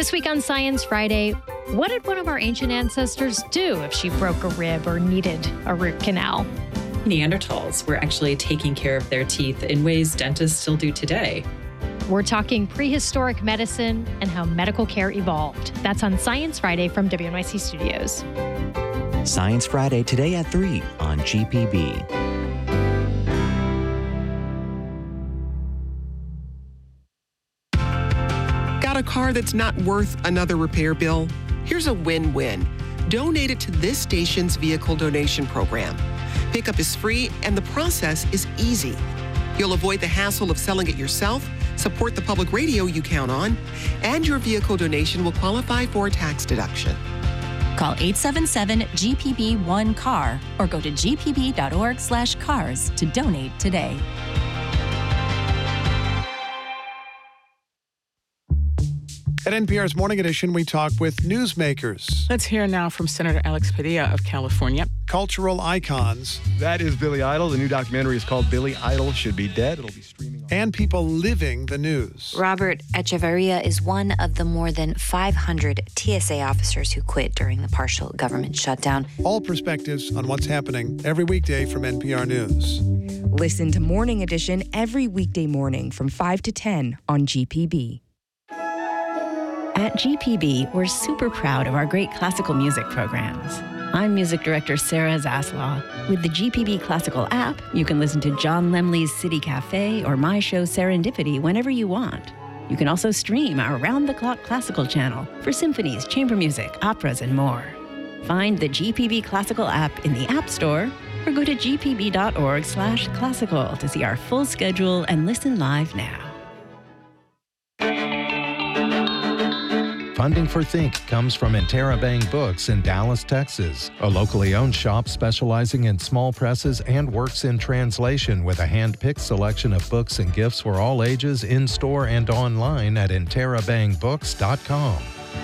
This week on Science Friday, what did one of our ancient ancestors do if she broke a rib or needed a root canal? Neanderthals were actually taking care of their teeth in ways dentists still do today. We're talking prehistoric medicine and how medical care evolved. That's on Science Friday from WNYC Studios. Science Friday today at 3 on GPB. Got a car that's not worth another repair bill? Here's a win-win. Donate it to this station's vehicle donation program. Pickup is free and the process is easy. You'll avoid the hassle of selling it yourself, support the public radio you count on, and your vehicle donation will qualify for a tax deduction. Call 877-GPB-1-CAR or go to gpb.org/cars to donate today. At NPR's Morning Edition, we talk with newsmakers. Let's hear now from Senator Alex Padilla of California. Cultural icons. That is Billy Idol. The new documentary is called Billy Idol Should Be Dead. It'll be streaming on. And people living the news. Robert Echeverria is one of the more than 500 TSA officers who quit during the partial government shutdown. All perspectives on what's happening every weekday from NPR News. Listen to Morning Edition every weekday morning from 5 to 10 on GPB. At GPB, we're super proud of our great classical music programs. I'm music director Sarah Zaslaw. With the GPB Classical app, you can listen to John Lemley's City Cafe or my show Serendipity whenever you want. You can also stream our round-the-clock classical channel for symphonies, chamber music, operas, and more. Find the GPB Classical app in the App Store or go to gpb.org/classical to see our full schedule and listen live now. Funding for Think comes from Interabang Books in Dallas, Texas, a locally owned shop specializing in small presses and works in translation with a hand-picked selection of books and gifts for all ages in-store and online at interabangbooks.com.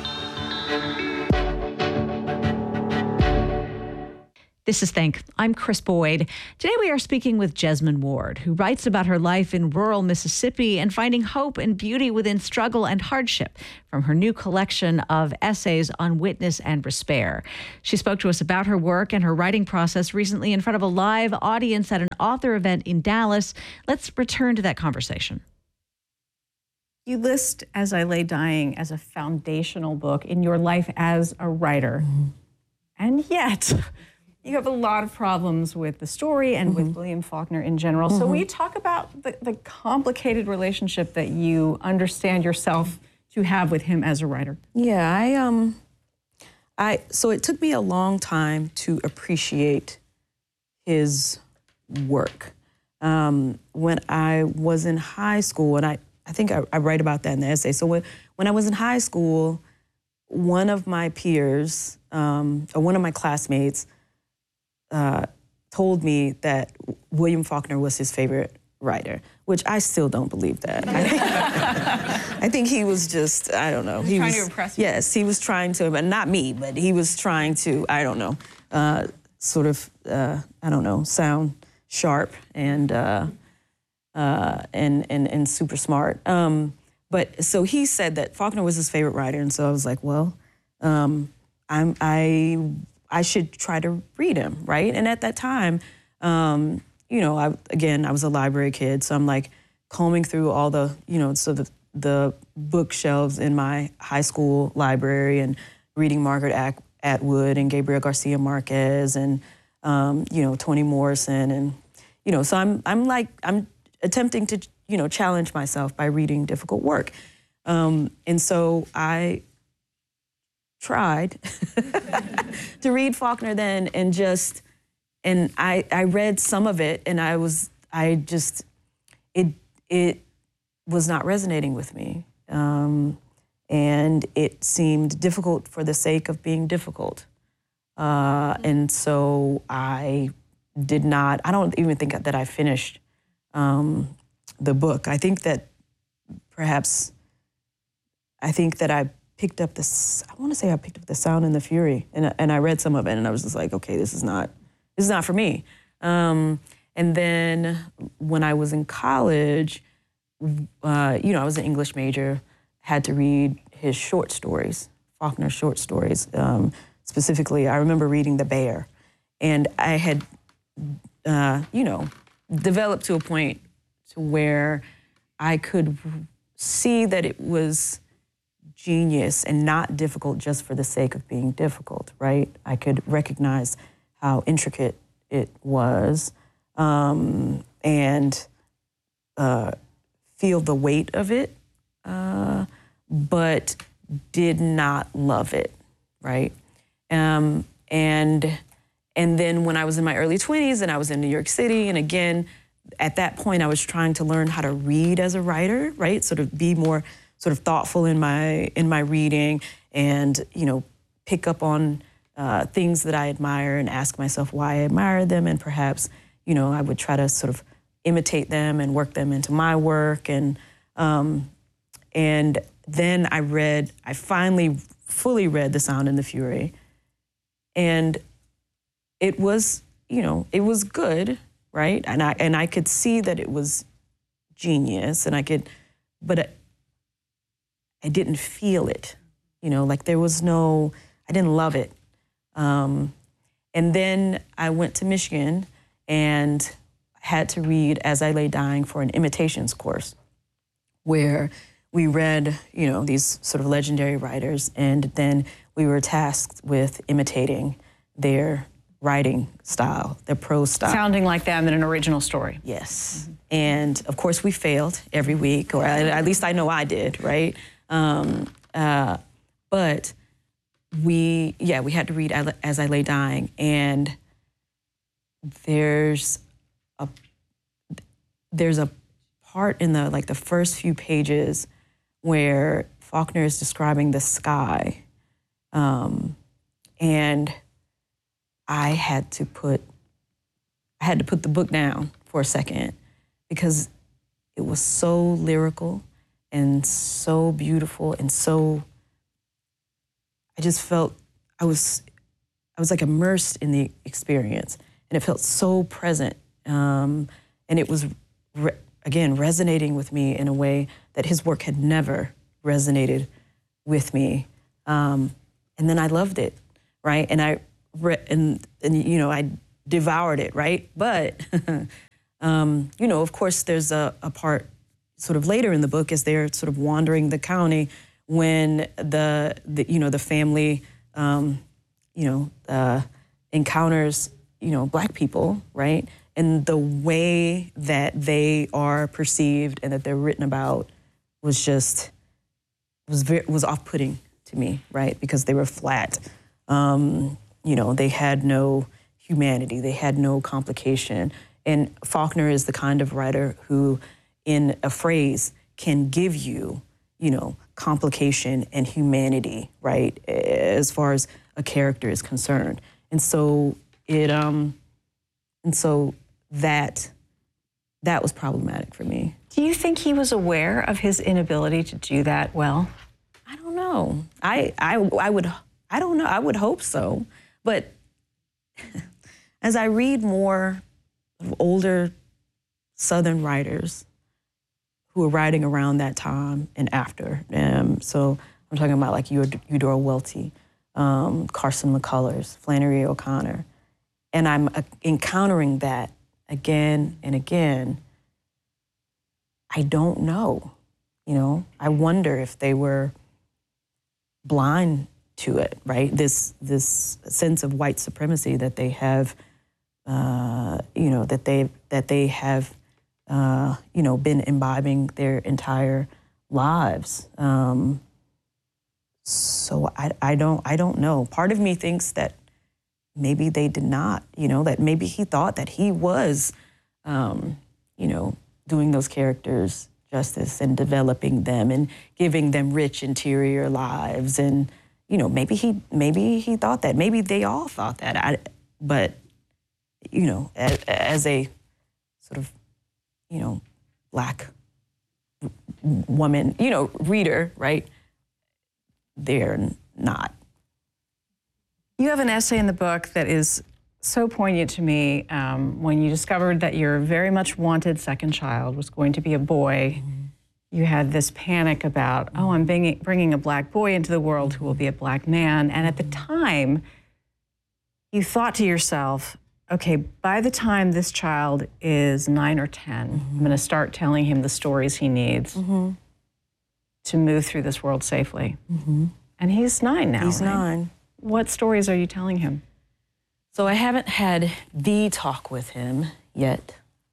This is Think. I'm Chris Boyd. Today we are speaking with Jesmyn Ward, who writes about her life in rural Mississippi and finding hope and beauty within struggle and hardship from her new collection of essays on witness and despair. She spoke to us about her work and her writing process recently in front of a live audience at an author event in Dallas. Let's return to that conversation. You list As I Lay Dying as a foundational book in your life as a writer. And yet, you have a lot of problems with the story and with William Faulkner in general. So will you talk about the complicated relationship that you understand yourself to have with him as a writer? Yeah, so it took me a long time to appreciate his work. When I was in high school, and I think I write about that in the essay. So when I was in high school, one of my peers, or one of my classmates, told me that William Faulkner was his favorite writer, which I still don't believe that. I think he was just, I don't know. He was trying to impress you. Yes, he was trying to, but not me, but he was trying to, I don't know, sound sharp and super smart. But so he said that Faulkner was his favorite writer, and so I was like, well, I should try to read him, right? And at that time, I was a library kid, so I'm like combing through all the, the bookshelves in my high school library and reading Margaret Atwood and Gabriel Garcia Marquez and, Toni Morrison. And, so I'm attempting to, challenge myself by reading difficult work. And so I tried to read Faulkner then and I read some of it and it was not resonating with me. And it seemed difficult for the sake of being difficult. And so I don't even think that I finished the book. I think that I picked up The Sound and the Fury, and I read some of it, and I was just like, okay, this is not for me. And then when I was in college, I was an English major, had to read his short stories, Faulkner's short stories. Specifically, I remember reading The Bear, and I had, developed to a point to where I could see that it was genius and not difficult just for the sake of being difficult, right? I could recognize how intricate it was and feel the weight of it, but did not love it, right? And then when I was in my early 20s and I was in New York City, and again, at that point I was trying to learn how to read as a writer, right? Sort of be more sort of thoughtful in my reading, and pick up on things that I admire and ask myself why I admire them, and perhaps I would try to sort of imitate them and work them into my work. And then I finally fully read The Sound and the Fury, and it was it was good, right? And I could see that it was genius, and but I didn't feel it, like there was I didn't love it. And then I went to Michigan and had to read As I Lay Dying for an imitations course, where we read, these sort of legendary writers, and then we were tasked with imitating their writing style, their prose style. Sounding like them in an original story. Yes. Mm-hmm. And of course we failed every week, or at least I know I did, right? But we had to read As I Lay Dying, and there's a part in the first few pages where Faulkner is describing the sky, and I had to put the book down for a second, because it was so lyrical and so beautiful, and so I just felt I was like immersed in the experience, and it felt so present, and it was again resonating with me in a way that his work had never resonated with me, and then I loved it, right? And I I devoured it, right? But of course, there's a part sort of later in the book as they're sort of wandering the county, when the family encounters Black people, right? And the way that they are perceived and that they're written about was off-putting to me, right? Because they were flat. They had no humanity, they had no complication. And Faulkner is the kind of writer who, in a phrase, can give you, complication and humanity, right, as far as a character is concerned. And so that was problematic for me. Do you think he was aware of his inability to do that well? I don't know. I don't know. I would hope so. But as I read more older Southern writers who were writing around that time and after, so I'm talking about like Eudora Welty, Carson McCullers, Flannery O'Connor, and I'm encountering that again and again. I don't know. I wonder if they were blind to it, right? This sense of white supremacy that they have, that they have, been imbibing their entire lives. So I don't know. Part of me thinks that maybe they did not, that maybe he thought that he was, doing those characters justice and developing them and giving them rich interior lives. And, maybe he thought that. Maybe they all thought that. But as a sort of, Black woman, reader, right? They're not. You have an essay in the book that is so poignant to me when you discovered that your very much wanted second child was going to be a boy. Mm-hmm. you had this panic about, oh, I'm bringing a black boy into the world who will be a black man. And at the time, you thought to yourself, okay, by the time this child is 9 or 10, I'm going to start telling him the stories he needs to move through this world safely. And he's 9 now. He's right? 9. What stories are you telling him? So I haven't had the talk with him yet.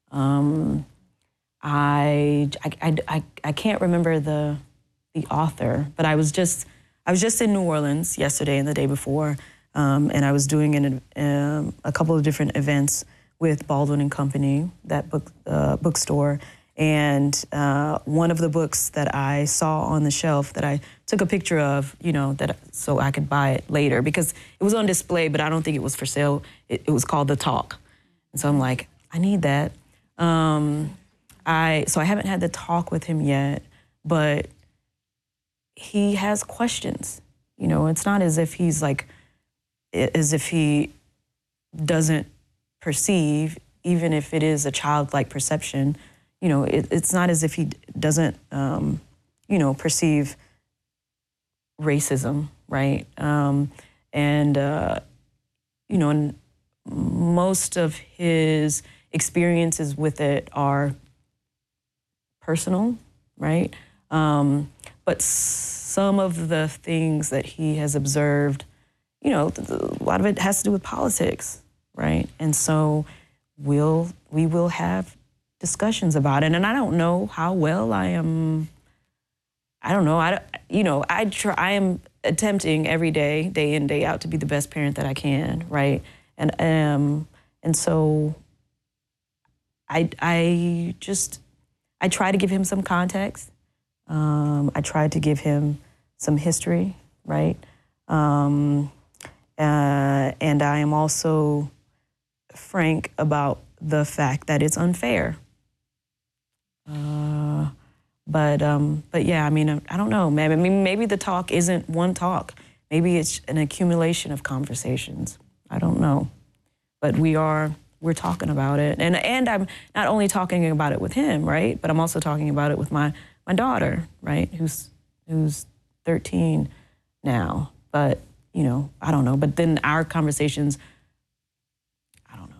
I can't remember the author, but I was just in New Orleans yesterday and the day before, and I was doing a couple of different events with Baldwin and Company, that bookstore. And one of the books that I saw on the shelf that I took a picture of, so I could buy it later, because it was on display, but I don't think it was for sale. It was called The Talk. And so I'm like, I need that. So I haven't had the talk with him yet, but he has questions. It's not as if he's as if he doesn't perceive, even if it is a childlike perception. It's not as if he doesn't, perceive racism, right? And most of his experiences with it are personal, right? But some of the things that he has observed, a lot of it has to do with politics, right? And so we will have discussions about it. And I don't know how well I am. I don't know. I am attempting every day, day in, day out, to be the best parent that I can, right? And so I try to give him some context. I try to give him some history, right? And I am also frank about the fact that it's unfair. But yeah, I don't know, man. Maybe the talk isn't one talk. Maybe it's an accumulation of conversations. I don't know. But we're talking about it. And I'm not only talking about it with him, right? But I'm also talking about it with my daughter, right? Who's 13 now. But, I don't know. But then our conversations, I don't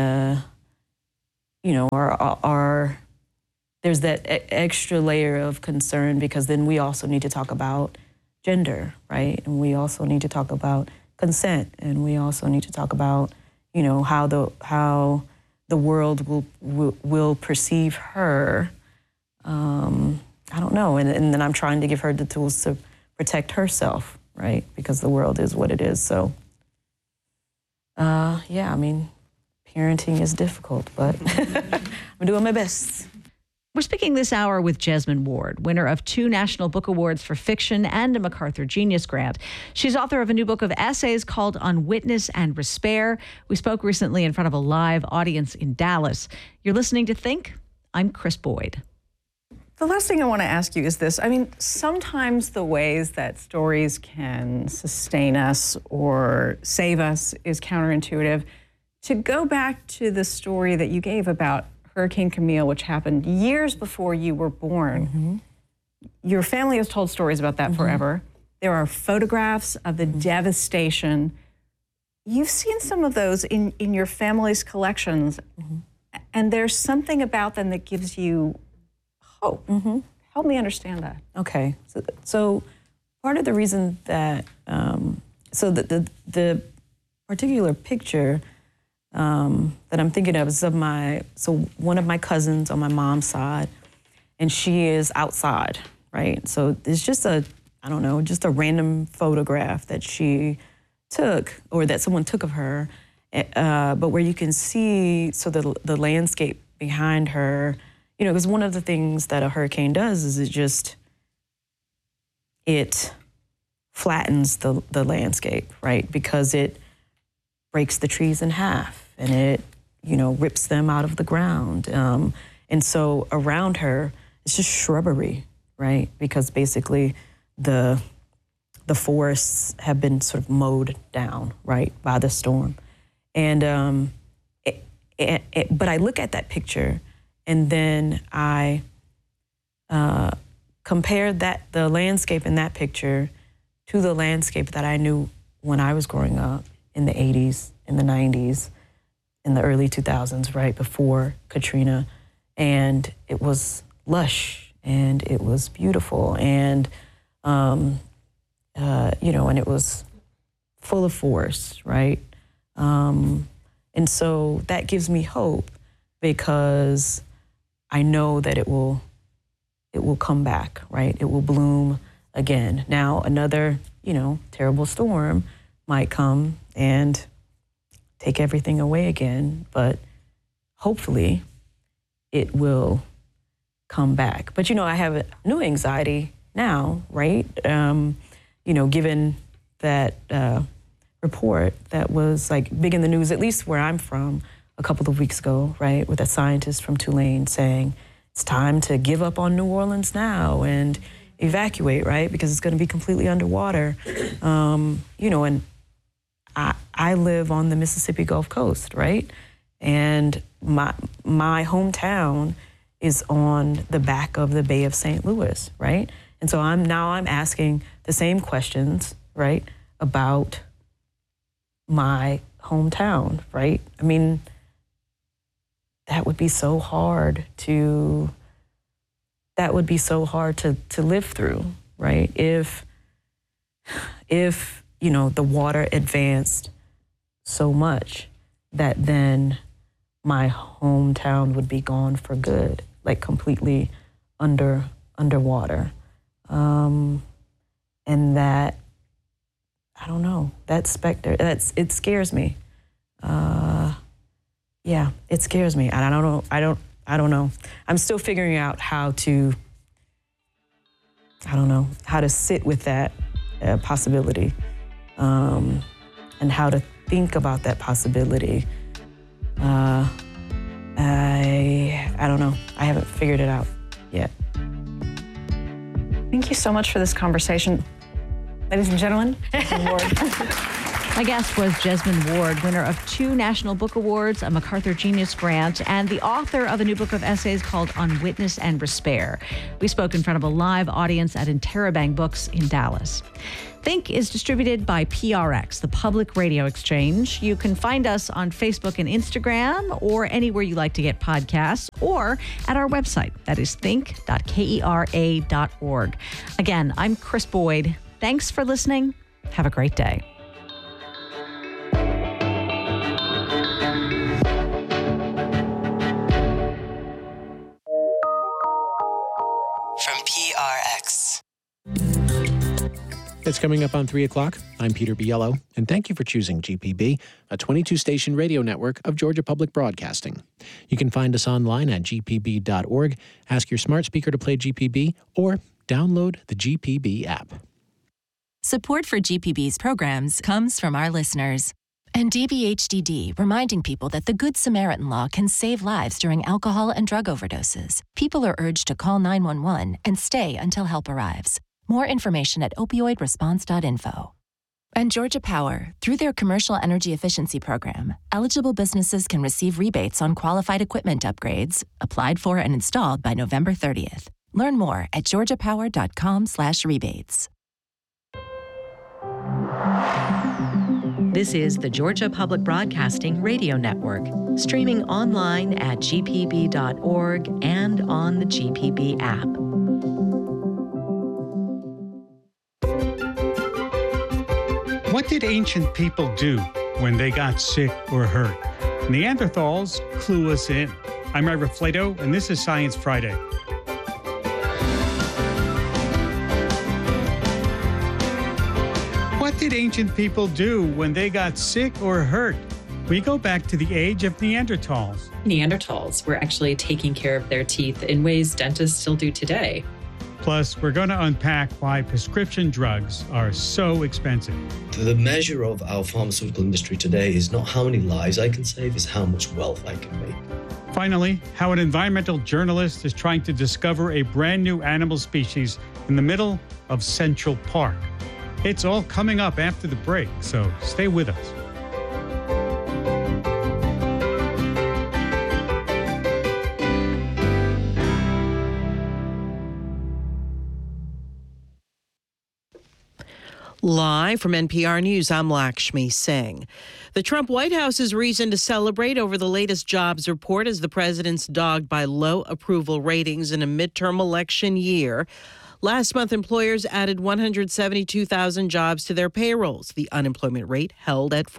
know, are there's that extra layer of concern, because then we also need to talk about gender, right? And we also need to talk about consent, and we also need to talk about, how the world will perceive her. I don't know, and then I'm trying to give her the tools to protect herself, right? Because the world is what it is. So, parenting is difficult, but I'm doing my best. We're speaking this hour with Jesmyn Ward, winner of 2 National Book Awards for fiction and a MacArthur Genius Grant. She's author of a new book of essays called On Witness and Despair. We spoke recently in front of a live audience in Dallas. You're listening to Think. I'm Chris Boyd. The last thing I want to ask you is this. Sometimes the ways that stories can sustain us or save us is counterintuitive. To go back to the story that you gave about Hurricane Camille, which happened years before you were born. Your family has told stories about that forever. There are photographs of the devastation. You've seen some of those in your family's collections, and there's something about them that gives you hope. Help me understand that. Okay, so part of the reason that, the particular picture that I'm thinking of is of one of my cousins on my mom's side, and she is outside, right? So it's just a random photograph that she took, or that someone took of her, but where you can see, the landscape behind her, because one of the things that a hurricane does is it flattens the landscape, right? Because it breaks the trees in half, and it, rips them out of the ground. And so around her, it's just shrubbery, right? Because basically the forests have been sort of mowed down, right, by the storm. And but I look at that picture, and then I compare the landscape in that picture to the landscape that I knew when I was growing up in the 80s, in the 90s, in the early 2000s, right before Katrina. And it was lush and it was beautiful and, and it was full of forest, right? And so that gives me hope because I know that it will come back, right? It will bloom again. Now, another, terrible storm might come and take everything away again, but hopefully it will come back. But, I have a new anxiety now, right? Given that report that was big in the news, at least where I'm from, a couple of weeks ago, right, with a scientist from Tulane saying it's time to give up on New Orleans now and evacuate, right, because it's going to be completely underwater. And I live on the Mississippi Gulf Coast, right, and my hometown is on the back of the Bay of St. Louis, right, and so I'm asking the same questions, right, about my hometown, right? I mean, that would be so hard to live through, right? If the water advanced so much that then my hometown would be gone for good, completely underwater. And that, I don't know, that specter, it scares me. Yeah, it scares me. And I don't know. I'm still figuring out how to sit with that possibility, and how to think about that possibility. I don't know. I haven't figured it out yet. Thank you so much for this conversation. Ladies and gentlemen, my guest was Jesmyn Ward, winner of 2 National Book Awards, a MacArthur Genius Grant, and the author of a new book of essays called On Witness and Despair. We spoke in front of a live audience at Interrobang Books in Dallas. Think is distributed by PRX, the Public Radio Exchange. You can find us on Facebook and Instagram or anywhere you like to get podcasts or at our website. That is think.kera.org. Again, I'm Chris Boyd. Thanks for listening. Have a great day. From PRX. It's coming up on 3 o'clock. I'm Peter Biello, and thank you for choosing GPB, a 22-station radio network of Georgia Public Broadcasting. You can find us online at gpb.org, ask your smart speaker to play GPB, or download the GPB app. Support for GPB's programs comes from our listeners. And DBHDD, reminding people that the Good Samaritan Law can save lives during alcohol and drug overdoses. People are urged to call 911 and stay until help arrives. More information at opioidresponse.info. And Georgia Power, through their Commercial Energy Efficiency Program, eligible businesses can receive rebates on qualified equipment upgrades, applied for and installed by November 30th. Learn more at georgiapower.com/rebates. This is the Georgia Public Broadcasting Radio Network, streaming online at gpb.org and on the GPB app. What did ancient people do when they got sick or hurt? Neanderthals clue us in. I'm Ira Flato, and this is Science Friday. What did ancient people do when they got sick or hurt? We go back to the age of Neanderthals. Neanderthals were actually taking care of their teeth in ways dentists still do today. Plus, we're going to unpack why prescription drugs are so expensive. The measure of our pharmaceutical industry today is not how many lives I can save, it's how much wealth I can make. Finally, how an environmental journalist is trying to discover a brand new animal species in the middle of Central Park. It's all coming up after the break, so stay with us. Live from NPR News, I'm Lakshmi Singh. The Trump White House's reason to celebrate over the latest jobs report as the president's dogged by low approval ratings in a midterm election year. Last month, employers added 172,000 jobs to their payrolls. The unemployment rate held at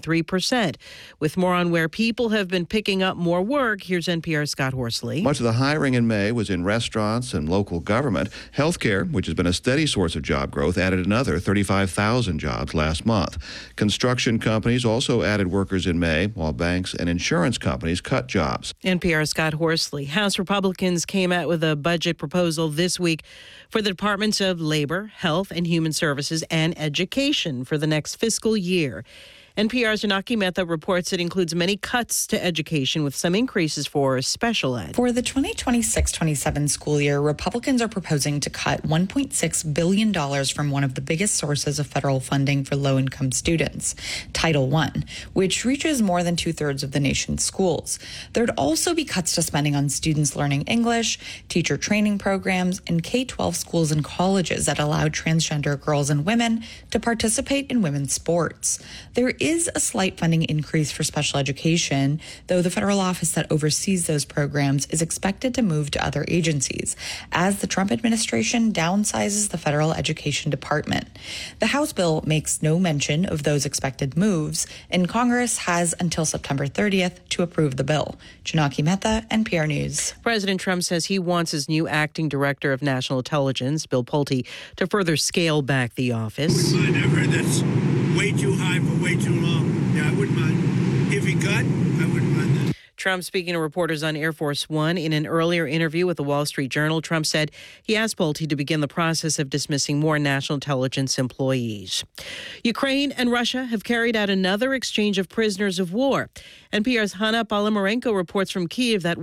4.3%. With more on where people have been picking up more work, here's NPR's Scott Horsley. Much of the hiring in May was in restaurants and local government. Healthcare, which has been a steady source of job growth, added another 35,000 jobs last month. Construction companies also added workers in May, while banks and insurance companies cut jobs. NPR's Scott Horsley. House Republicans came out with a budget proposal this week for the Departments of Labor, Health and Human Services, and Education for the next fiscal year. NPR's Janaki Mehta reports it includes many cuts to education with some increases for special ed. For the 2026-27 school year, Republicans are proposing to cut $1.6 billion from one of the biggest sources of federal funding for low-income students, Title I, which reaches more than two-thirds of the nation's schools. There'd also be cuts to spending on students learning English, teacher training programs, and K-12 schools and colleges that allow transgender girls and women to participate in women's sports. There is a slight funding increase for special education, though the federal office that oversees those programs is expected to move to other agencies as the Trump administration downsizes the federal education department. The House bill makes no mention of those expected moves, and Congress has until September 30th to approve the bill. Janaki Mehta, NPR News. President Trump says he wants his new acting director of national intelligence, Bill Pulte, to further scale back the office. I've heard that's way too high for way too long. Yeah, I wouldn't mind. If he cut, I wouldn't mind that. Trump speaking to reporters on Air Force One. In an earlier interview with the Wall Street Journal, Trump said he asked Pulte to begin the process of dismissing more national intelligence employees. Ukraine and Russia have carried out another exchange of prisoners of war. NPR's Hanna Palamarenko reports from Kyiv that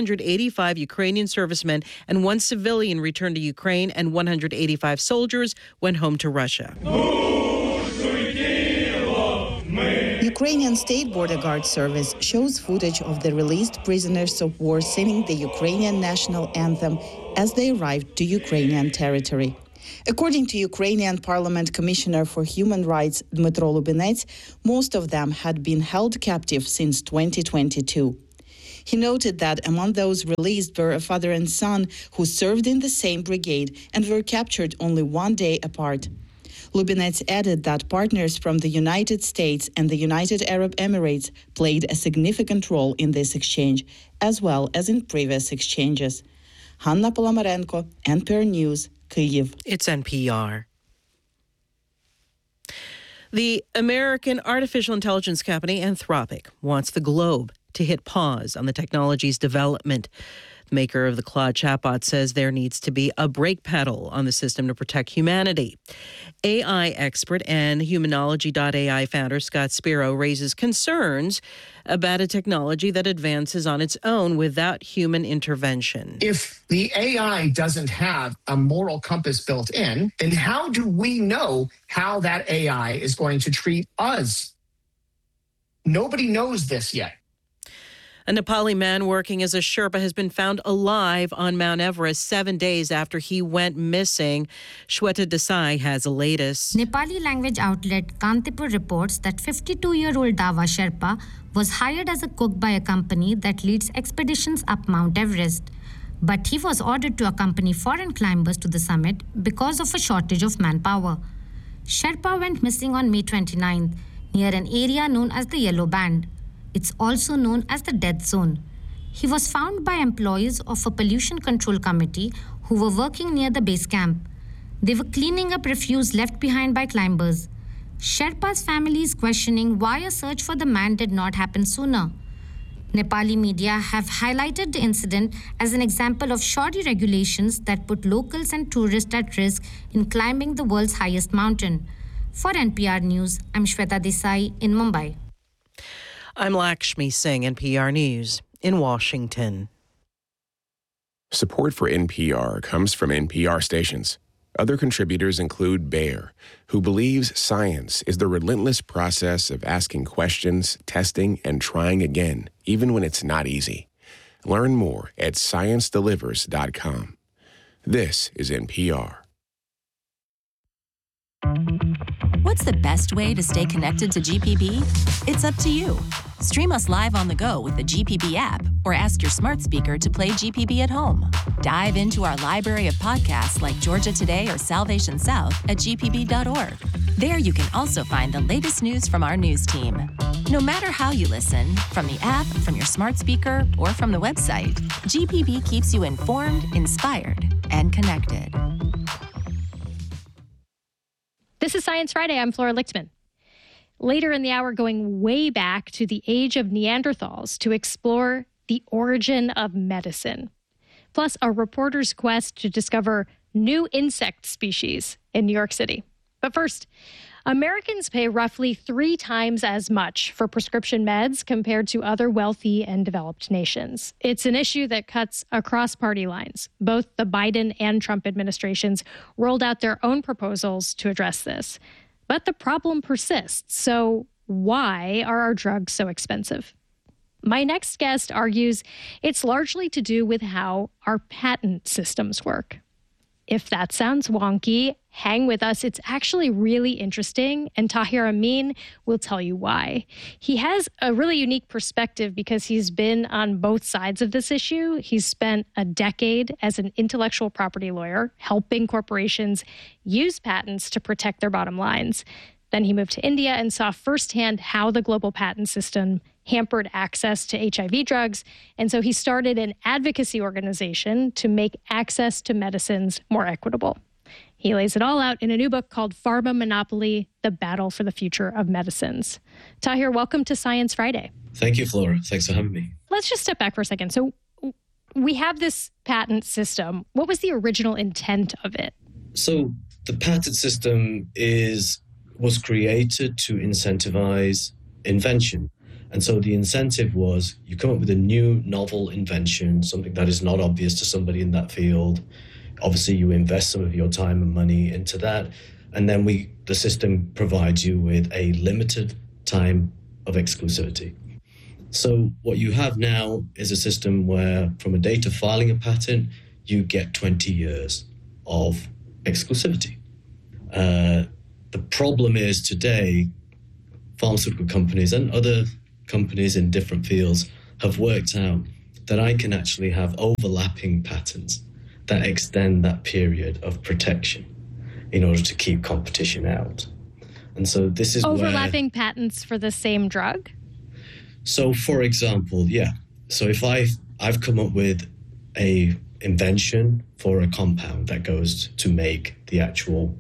185 Ukrainian servicemen and one civilian returned to Ukraine, and 185 soldiers went home to Russia. Ukrainian State Border Guard Service shows footage of the released prisoners of war singing the Ukrainian national anthem as they arrived to Ukrainian territory. According to Ukrainian Parliament Commissioner for Human Rights Dmytro Lubinets, most of them had been held captive since 2022. He noted that among those released were a father and son who served in the same brigade and were captured only one day apart. Lubinets added that partners from the United States and the United Arab Emirates played a significant role in this exchange, as well as in previous exchanges. Hanna Palamarenko, NPR News, Kyiv. It's NPR. The American artificial intelligence company Anthropic wants the globe to hit pause on the technology's development. The maker of the Claude chatbot says there needs to be a brake pedal on the system to protect humanity. AI expert and Humanology.ai founder Scott Spiro raises concerns about a technology that advances on its own without human intervention. If the AI doesn't have a moral compass built in, then how do we know how that AI is going to treat us? Nobody knows this yet. A Nepali man working as a Sherpa has been found alive on Mount Everest 7 days after he went missing. Shweta Desai has the latest. Nepali language outlet Kantipur reports that 52-year-old Dawa Sherpa was hired as a cook by a company that leads expeditions up Mount Everest. But he was ordered to accompany foreign climbers to the summit because of a shortage of manpower. Sherpa went missing on May 29th near an area known as the Yellow Band. It's also known as the Death Zone. He was found by employees of a pollution control committee who were working near the base camp. They were cleaning up refuse left behind by climbers. Sherpa's family is questioning why a search for the man did not happen sooner. Nepali media have highlighted the incident as an example of shoddy regulations that put locals and tourists at risk in climbing the world's highest mountain. For NPR News, I'm Shweta Desai in Mumbai. I'm Lakshmi Singh, NPR News in Washington. Support for NPR comes from NPR stations. Other contributors include Bayer, who believes science is the relentless process of asking questions, testing, and trying again, even when it's not easy. Learn more at sciencedelivers.com. This is NPR. What's the best way to stay connected to GPB? It's up to you. Stream us live on the go with the GPB app or ask your smart speaker to play GPB at home. Dive into our library of podcasts like Georgia Today or Salvation South at gpb.org. There you can also find the latest news from our news team. No matter how you listen, from the app, from your smart speaker, or from the website, GPB keeps you informed, inspired, and connected. This is Science Friday. I'm Flora Lichtman. Later in the hour, going way back to the age of Neanderthals to explore the origin of medicine. Plus, a reporter's quest to discover new insect species in New York City. But first, Americans pay roughly 3 times as much for prescription meds compared to other wealthy and developed nations. It's an issue that cuts across party lines. Both the Biden and Trump administrations rolled out their own proposals to address this. But the problem persists. So why are our drugs so expensive? My next guest argues it's largely to do with how our patent systems work. If that sounds wonky, hang with us. It's actually really interesting, and Tahir Amin will tell you why. He has a really unique perspective because he's been on both sides of this issue. He's spent a decade as an intellectual property lawyer, helping corporations use patents to protect their bottom lines. Then he moved to India and saw firsthand how the global patent system hampered access to HIV drugs. And so he started an advocacy organization to make access to medicines more equitable. He lays it all out in a new book called Pharma Monopoly, The Battle for the Future of Medicines. Tahir, welcome to Science Friday. Thank you, Flora. Thanks for having me. Let's just step back for a second. So we have this patent system. What was the original intent of it? So the patent system was created to incentivize invention. And so the incentive was you come up with a new novel invention, something that is not obvious to somebody in that field. Obviously, you invest some of your time and money into that. And then the system provides you with a limited time of exclusivity. So what you have now is a system where from a date of filing a patent, you get 20 years of exclusivity. The problem is today, pharmaceutical companies and other companies in different fields have worked out that I can actually have overlapping patents that extend that period of protection in order to keep competition out. And so this is overlapping patents for the same drug? So for example, yeah. So if I've come up with a invention for a compound that goes to make the actual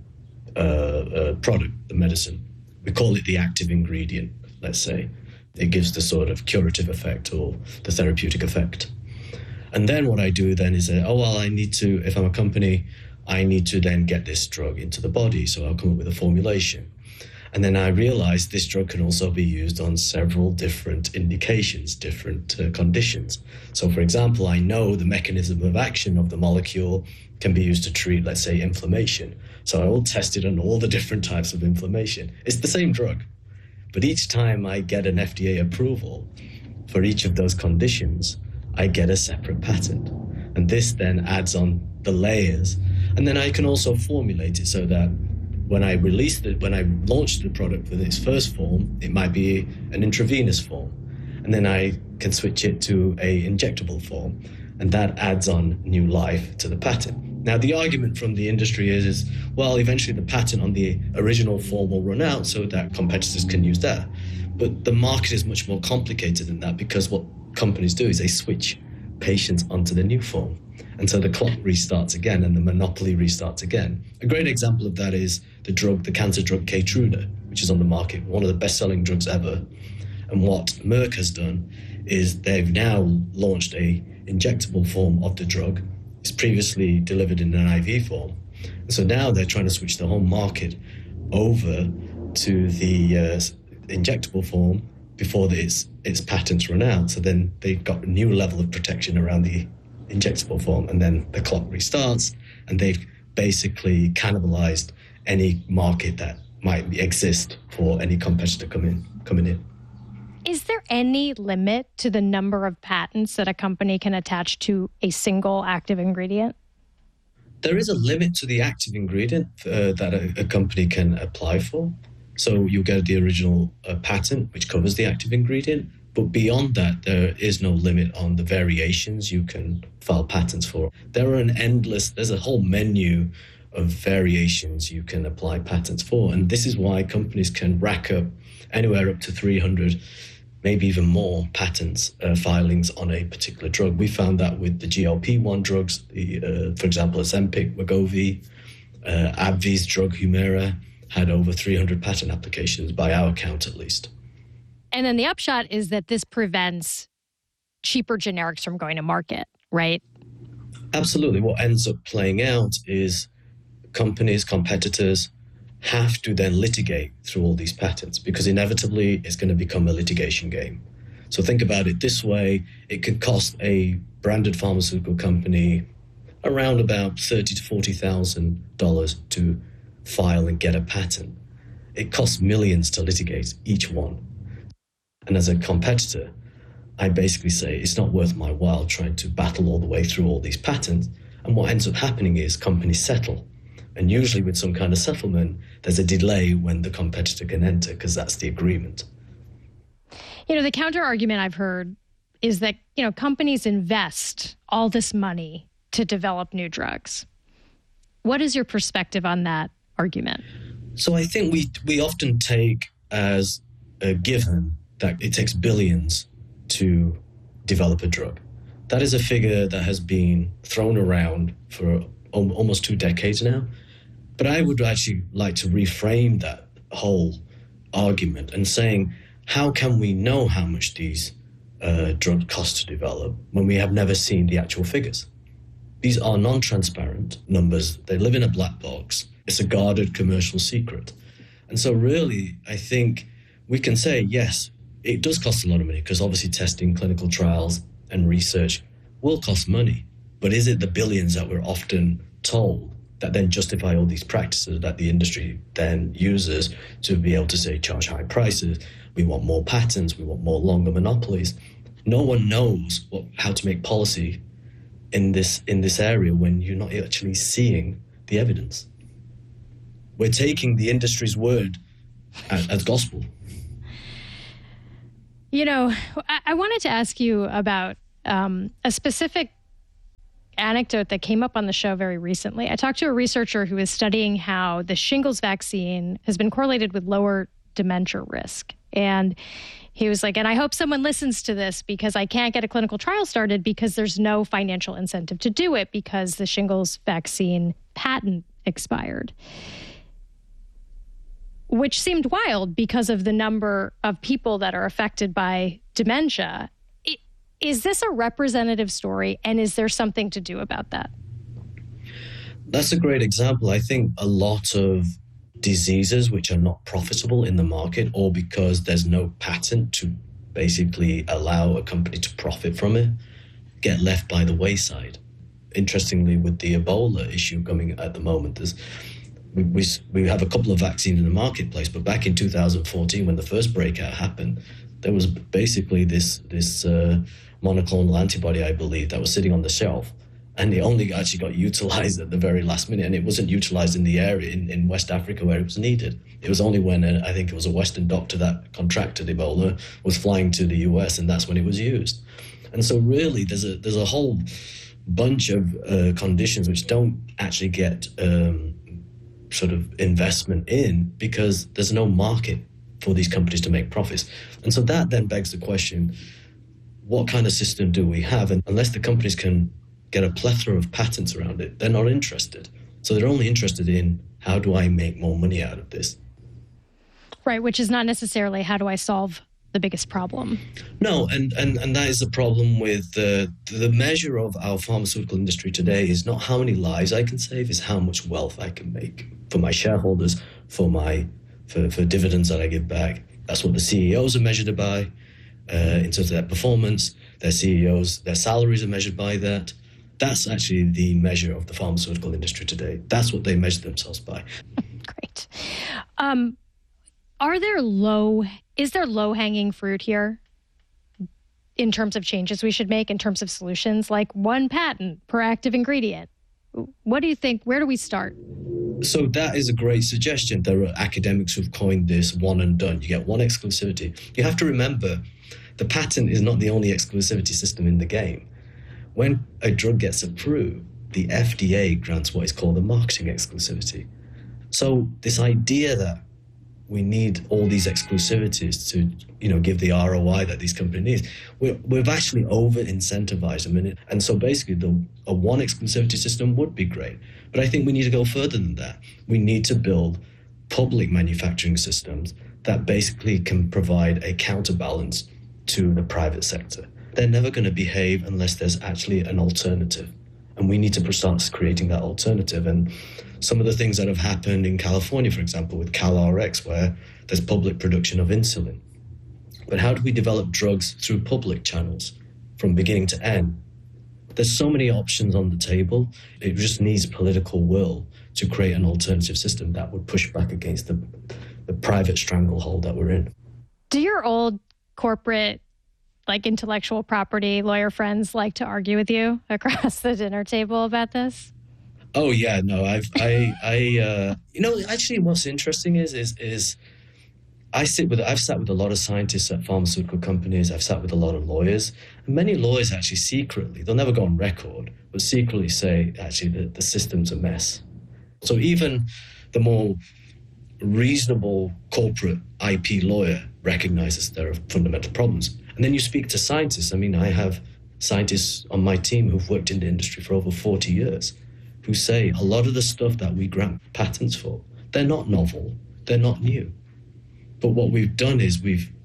product, the medicine. We call it the active ingredient, let's say. It gives the sort of curative effect or the therapeutic effect. And then what I do then is say, if I'm a company, I need to then get this drug into the body. So I'll come up with a formulation. And then I realize this drug can also be used on several different indications, different conditions. So for example, I know the mechanism of action of the molecule can be used to treat, let's say, inflammation. So I will test it on all the different types of inflammation. It's the same drug, but each time I get an FDA approval for each of those conditions, I get a separate patent. And this then adds on the layers. And then I can also formulate it so that when I launch the product with its first form, it might be an intravenous form. And then I can switch it to a injectable form. And that adds on new life to the patent. Now, the argument from the industry is eventually the patent on the original form will run out so that competitors can use that. But the market is much more complicated than that because what companies do is they switch patients onto the new form. And so the clock restarts again and the monopoly restarts again. A great example of that is the cancer drug Keytruda, which is on the market, one of the best-selling drugs ever. And what Merck has done is they've now launched a injectable form of the drug. It's previously delivered in an IV form. And so now they're trying to switch the whole market over to the injectable form before its patents run out. So then they've got a new level of protection around the injectable form, and then the clock restarts, and they've basically cannibalized any market that might exist for any competitor coming in. Is there any limit to the number of patents that a company can attach to a single active ingredient? There is a limit to the active ingredient that a company can apply for. So you get the original patent, which covers the active ingredient. But beyond that, there is no limit on the variations you can file patents for. There's a whole menu of variations you can apply patents for. And this is why companies can rack up anywhere up to 300, maybe even more patents filings on a particular drug. We found that with the GLP-1 drugs, for example, Ozempic, Wegovy, AbbVie's drug Humira had over 300 patent applications by our count at least. And then the upshot is that this prevents cheaper generics from going to market, right? Absolutely. What ends up playing out is competitors have to then litigate through all these patents because inevitably it's going to become a litigation game. So think about it this way. It could cost a branded pharmaceutical company around about $30,000 to $40,000 to file and get a patent. It costs millions to litigate each one. And as a competitor, I basically say it's not worth my while trying to battle all the way through all these patents. And what ends up happening is companies settle. And usually with some kind of settlement, there's a delay when the competitor can enter because that's the agreement. The counter argument I've heard is that, companies invest all this money to develop new drugs. What is your perspective on that argument? So I think we often take as a given that it takes billions to develop a drug. That is a figure that has been thrown around for almost 2 decades now. But I would actually like to reframe that whole argument and saying, how can we know how much these drugs cost to develop when we have never seen the actual figures? These are non-transparent numbers. They live in a black box. It's a guarded commercial secret. And so really, I think we can say, yes, it does cost a lot of money because obviously testing, clinical trials and research will cost money. But is it the billions that we're often told that then justify all these practices that the industry then uses to be able to say charge high prices? We want more patents. We want more longer monopolies. No one knows how to make policy in this area when you're not actually seeing the evidence. We're taking the industry's word as gospel. I wanted to ask you about a specific anecdote that came up on the show very recently. I talked to a researcher who is studying how the shingles vaccine has been correlated with lower dementia risk. And he was like, and I hope someone listens to this because I can't get a clinical trial started because there's no financial incentive to do it because the shingles vaccine patent expired. Which seemed wild because of the number of people that are affected by dementia. Is this a representative story, and is there something to do about that? That's a great example. I think a lot of diseases which are not profitable in the market or because there's no patent to basically allow a company to profit from it get left by the wayside. Interestingly, with the Ebola issue coming at the moment, we have a couple of vaccines in the marketplace, but back in 2014, when the first breakout happened, there was basically this monoclonal antibody, I believe, that was sitting on the shelf. And it only actually got utilized at the very last minute. And it wasn't utilized in the area in West Africa where it was needed. It was only when I think it was a Western doctor that contracted Ebola was flying to the US, and that's when it was used. And so really there's a whole bunch of conditions which don't actually get sort of investment in because there's no market for these companies to make profits. And so that then begs the question, what kind of system do we have? And unless the companies can get a plethora of patents around it, they're not interested. So they're only interested in how do I make more money out of this? Right, which is not necessarily how do I solve the biggest problem. No, and that is the problem with the measure of our pharmaceutical industry today is not how many lives I can save, is how much wealth I can make for my shareholders, for dividends that I give back. That's what the CEOs are measured by in terms of their performance. Their CEOs, their salaries are measured by that. That's actually the measure of the pharmaceutical industry today. That's what they measure themselves by. Great. Is there low-hanging fruit here in terms of changes we should make, in terms of solutions, like one patent per active ingredient? What do you think? Where do we start? So that is a great suggestion. There are academics who've coined this one and done. You get one exclusivity. You have to remember, the patent is not the only exclusivity system in the game. When a drug gets approved, the FDA grants what is called a marketing exclusivity. So this idea that we need all these exclusivities to, give the ROI that these companies need, we've actually over-incentivized them. And so basically, a one exclusivity system would be great. But I think we need to go further than that. We need to build public manufacturing systems that basically can provide a counterbalance to the private sector. They're never going to behave unless there's actually an alternative. And we need to start creating that alternative. And some of the things that have happened in California, for example, with CalRx, where there's public production of insulin. But how do we develop drugs through public channels from beginning to end? There's so many options on the table. It just needs political will to create an alternative system that would push back against the private stranglehold that we're in. Do your old corporate, intellectual property lawyer friends like to argue with you across the dinner table about this? Oh yeah, no, actually what's interesting is I've sat with a lot of scientists at pharmaceutical companies. I've sat with a lot of lawyers, and many lawyers actually secretly, they'll never go on record, but secretly say actually that the system's a mess. So even the more reasonable corporate IP lawyer recognizes there are fundamental problems. And then you speak to scientists. I mean, I have scientists on my team who've worked in the industry for over 40 years who say a lot of the stuff that we grant patents for, they're not novel, they're not new. But what we've done is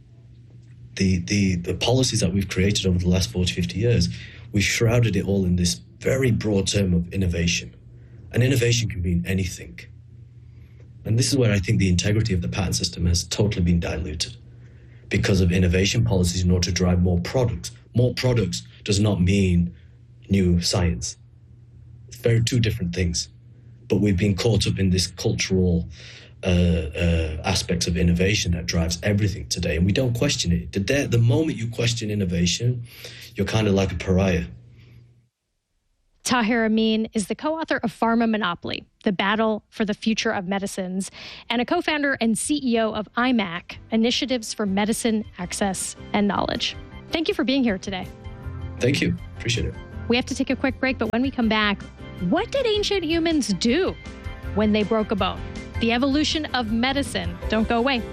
the policies that we've created over the last 40, 50 years, we've shrouded it all in this very broad term of innovation. And innovation can mean anything. And this is where I think the integrity of the patent system has totally been diluted because of innovation policies in order to drive more products. More products does not mean new science. It's two different things. But we've been caught up in this cultural aspects of innovation that drives everything today, and we don't question it. The moment you question innovation, you're kind of like a pariah. Tahir Amin is the co-author of Pharma Monopoly, The Battle for the Future of Medicines, and a co-founder and CEO of IMAC, Initiatives for Medicine, Access, and Knowledge. Thank you for being here today. Thank you. Appreciate it. We have to take a quick break, but when we come back, what did ancient humans do when they broke a bone? The evolution of medicine. Don't go away.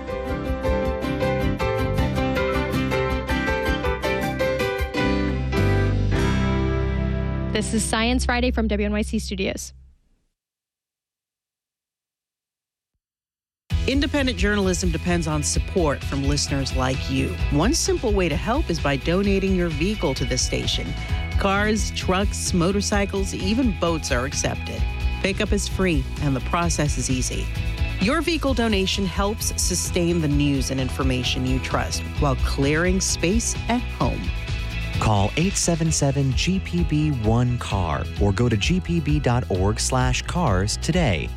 This is Science Friday from WNYC Studios. Independent journalism depends on support from listeners like you. One simple way to help is by donating your vehicle to the station. Cars, trucks, motorcycles, even boats are accepted. Pickup is free, and the process is easy. Your vehicle donation helps sustain the news and information you trust while clearing space at home. Call 877-GPB-1-CAR or go to gpb.org/cars today.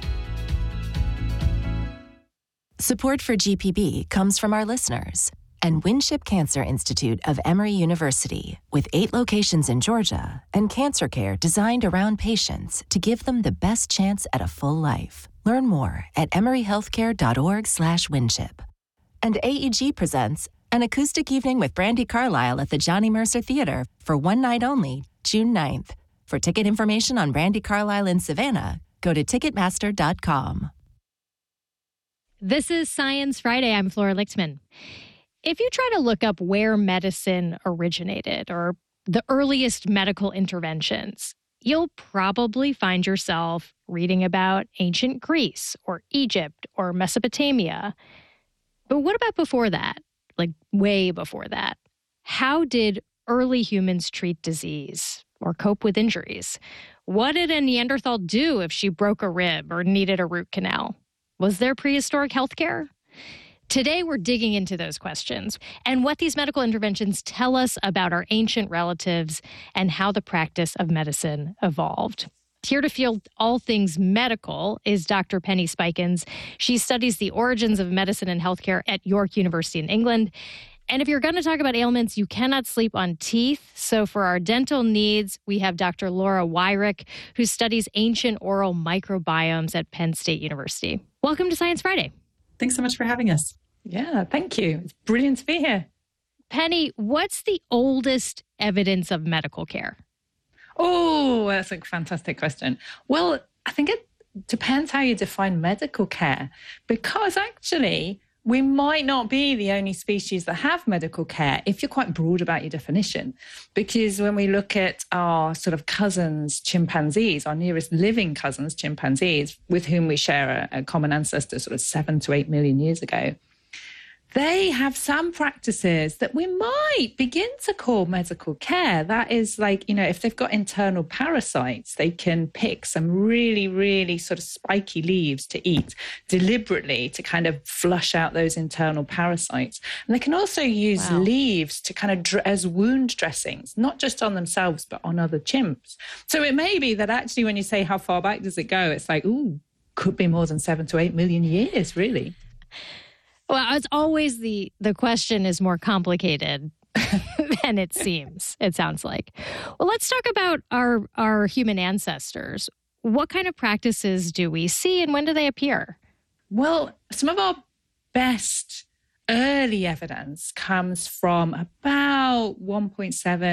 Support for GPB comes from our listeners and Winship Cancer Institute of Emory University, with 8 locations in Georgia and cancer care designed around patients to give them the best chance at a full life. Learn more at emoryhealthcare.org/Winship. And AEG presents an acoustic evening with Brandi Carlile at the Johnny Mercer Theater for one night only, June 9th. For ticket information on Brandi Carlile in Savannah, go to Ticketmaster.com. This is Science Friday. I'm Flora Lichtman. If you try to look up where medicine originated or the earliest medical interventions, you'll probably find yourself reading about ancient Greece or Egypt or Mesopotamia. But what about before that? Like way before that? How did early humans treat disease or cope with injuries? What did a Neanderthal do if she broke a rib or needed a root canal? Was there prehistoric healthcare? Today, we're digging into those questions and what these medical interventions tell us about our ancient relatives and how the practice of medicine evolved. Here to field all things medical is Dr. Penny Spikins. She studies the origins of medicine and healthcare at York University in England. And if you're going to talk about ailments, you cannot sleep on teeth. So for our dental needs, we have Dr. Laura Wyrick, who studies ancient oral microbiomes at Penn State University. Welcome to Science Friday. Thanks so much for having us. Yeah, thank you. It's brilliant to be here. Penny, what's the oldest evidence of medical care? Oh, that's a fantastic question. Well, I think it depends how you define medical care, because actually we might not be the only species that have medical care if you're quite broad about your definition. Because when we look at our sort of cousins, chimpanzees, our nearest living cousins, chimpanzees, with whom we share a common ancestor sort of 7 to 8 million years ago, they have some practices that we might begin to call medical care. That is like, if they've got internal parasites, they can pick some really, really sort of spiky leaves to eat deliberately to kind of flush out those internal parasites. And they can also use leaves to kind of as wound dressings, not just on themselves, but on other chimps. So it may be that actually when you say how far back does it go, it's like, could be more than 7 to 8 million years, really. Well, it's always the question is more complicated than it seems, it sounds like. Well, let's talk about our human ancestors. What kind of practices do we see and when do they appear? Well, some of our best early evidence comes from about 1.7,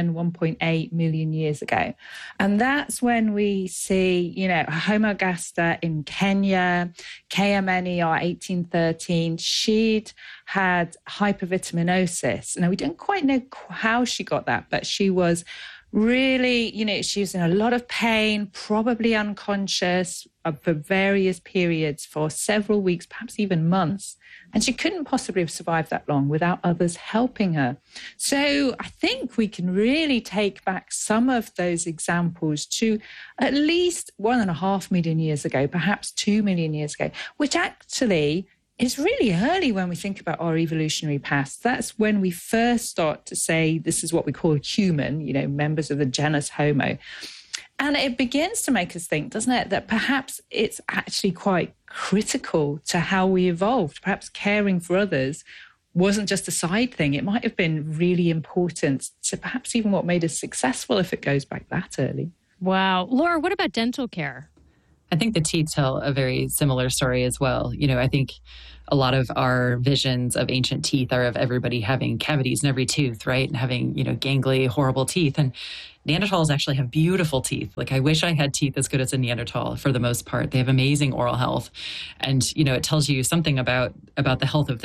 1.8 million years ago. And that's when we see, Homo gaster in Kenya, KMNER 1813, she'd had hypervitaminosis. Now, we don't quite know how she got that, but she was really, she was in a lot of pain, probably unconscious for various periods for several weeks, perhaps even months. And she couldn't possibly have survived that long without others helping her. So I think we can really take back some of those examples to at least 1.5 million years ago, perhaps 2 million years ago, which actually is really early when we think about our evolutionary past. That's when we first start to say this is what we call human, members of the genus Homo. And it begins to make us think, doesn't it, that perhaps it's actually quite critical to how we evolved. Perhaps caring for others wasn't just a side thing. It might have been really important to perhaps even what made us successful if it goes back that early. Wow. Laura, what about dental care? I think the teeth tell a very similar story as well. I think a lot of our visions of ancient teeth are of everybody having cavities in every tooth, right? And having, gangly, horrible teeth. And Neanderthals actually have beautiful teeth. Like, I wish I had teeth as good as a Neanderthal for the most part. They have amazing oral health. And, it tells you something about the health of